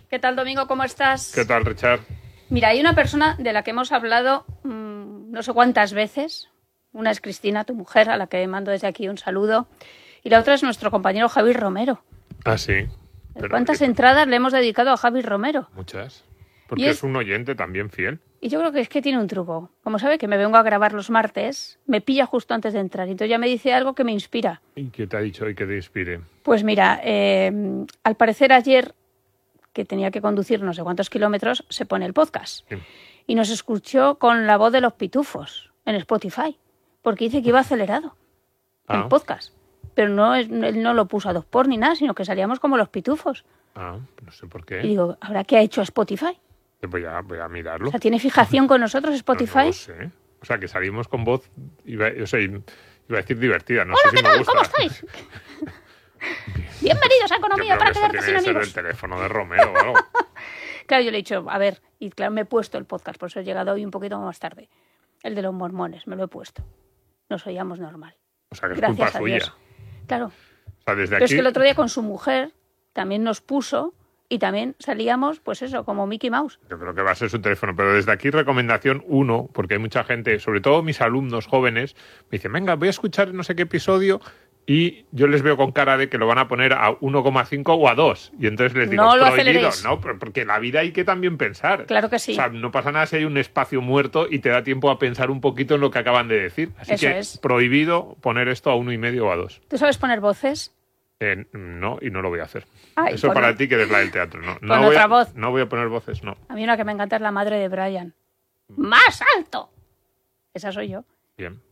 ¿Qué tal, Domingo? ¿Cómo estás? ¿Qué tal, Richard? Mira, hay una persona de la que hemos hablado no sé cuántas veces. Una es Cristina, tu mujer, a la que mando desde aquí un saludo. Y la otra es nuestro compañero Javi Romero. Ah, sí. Pero ¿Cuántas entradas le hemos dedicado a Javi Romero? Muchas. Porque es un oyente también fiel. Y yo creo que es que tiene un truco. Como sabe que me vengo a grabar los martes, me pilla justo antes de entrar. Y entonces ya me dice algo que me inspira. ¿Y qué te ha dicho hoy que te inspire? Pues mira, al parecer ayer, que tenía que conducir no sé cuántos kilómetros, se pone el podcast. Sí. Y nos escuchó con la voz de los pitufos en Spotify, porque dice que iba acelerado el podcast. Pero no, él no lo puso a 2x ni nada, sino que salíamos como los pitufos. No sé por qué. Y digo, ¿habrá qué ha hecho Spotify? Voy a mirarlo. O sea, ¿tiene fijación con nosotros Spotify? No lo sé. O sea, que salimos con voz, iba a decir divertida. No Hola, sé ¿qué si tal? me gusta. ¿Cómo estáis? Bienvenidos a Economía para quedarte sin amigos. Ser el teléfono de Romero o algo. Claro, yo le he dicho, a ver, y claro, me he puesto el podcast, por eso he llegado hoy un poquito más tarde. El de los mormones, me lo he puesto. Nos oíamos normal. O sea, que es gracias culpa a Dios. suya. Claro. O sea, desde Pero aquí... es que el otro día con su mujer también nos puso y también salíamos, pues eso, como Mickey Mouse. Yo creo que va a ser su teléfono, pero desde aquí recomendación 1, porque hay mucha gente, sobre todo mis alumnos jóvenes, me dicen, venga, voy a escuchar no sé qué episodio, y yo les veo con cara de que lo van a poner a 1,5 o a 2. Y entonces les digo, no lo prohibido, aceleréis. ¿no? Porque la vida hay que también pensar. Claro que sí. O sea, no pasa nada si hay un espacio muerto y te da tiempo a pensar un poquito en lo que acaban de decir. Así Eso que es. Prohibido poner esto a 1,5 o a 2. ¿Tú sabes poner voces? No, y no lo voy a hacer. Ay, eso para ti que eres la del teatro. No, con otra voz. No voy a poner voces, no. A mí una que me encanta es la madre de Brian. ¡Más alto! Esa soy yo. Bien.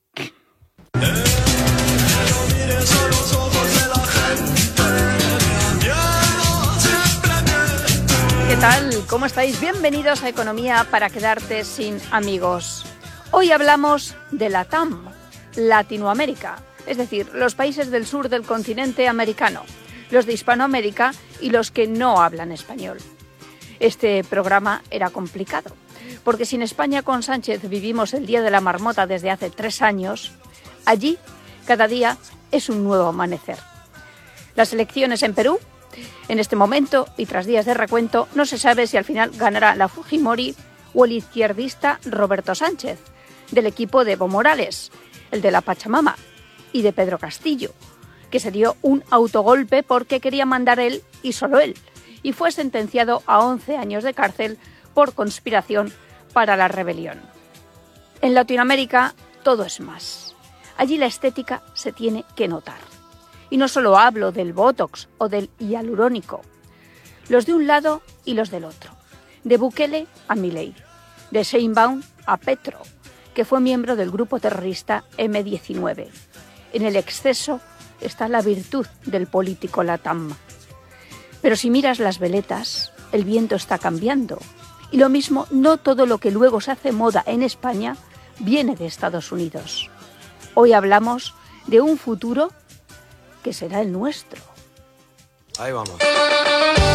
¿Qué tal? ¿Cómo estáis? Bienvenidos a Economía para quedarte sin amigos. Hoy hablamos de la TAM, Latinoamérica, es decir, los países del sur del continente americano, los de Hispanoamérica y los que no hablan español. Este programa era complicado, porque si en España con Sánchez vivimos el Día de la Marmota desde hace 3 años, allí cada día es un nuevo amanecer. Las elecciones en Perú, en este momento y tras días de recuento, no se sabe si al final ganará la Fujimori o el izquierdista Roberto Sánchez, del equipo de Evo Morales, el de la Pachamama, y de Pedro Castillo, que se dio un autogolpe porque quería mandar él y solo él, y fue sentenciado a 11 años de cárcel por conspiración para la rebelión. En Latinoamérica todo es más. Allí la estética se tiene que notar. Y no solo hablo del Botox o del hialurónico. Los de un lado y los del otro. De Bukele a Milei. De Sheinbaum a Petro, que fue miembro del grupo terrorista M-19. En el exceso está la virtud del político latam. Pero si miras las veletas, el viento está cambiando. Y lo mismo, no todo lo que luego se hace moda en España viene de Estados Unidos. Hoy hablamos de un futuro que será el nuestro. Ahí vamos.